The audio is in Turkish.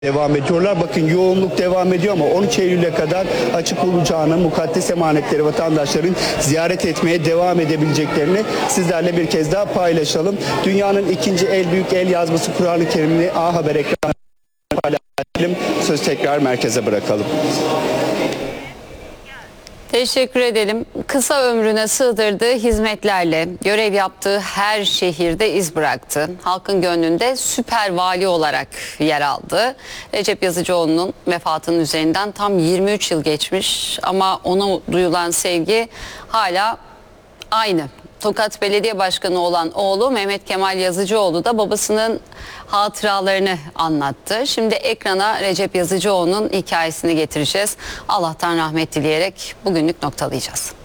devam ediyorlar. Bakın yoğunluk devam ediyor ama 13 Eylül'e kadar açık olacağını, mukaddes emanetleri vatandaşların ziyaret etmeye devam edebileceklerini sizlerle bir kez daha paylaşalım. Dünyanın ikinci büyük el yazması Kur'an-ı Kerim'ini A Haber ekranı paylaşalım. Sözü tekrar merkeze bırakalım. Teşekkür edelim. Kısa ömrüne sığdırdığı hizmetlerle görev yaptığı her şehirde iz bıraktı. Halkın gönlünde süper vali olarak yer aldı. Recep Yazıcıoğlu'nun vefatının üzerinden tam 23 yıl geçmiş ama ona duyulan sevgi hala aynı. Tokat Belediye Başkanı olan oğlu Mehmet Kemal Yazıcıoğlu da babasının hatıralarını anlattı. Şimdi ekrana Recep Yazıcıoğlu'nun hikayesini getireceğiz. Allah'tan rahmet dileyerek bugünlük noktalayacağız.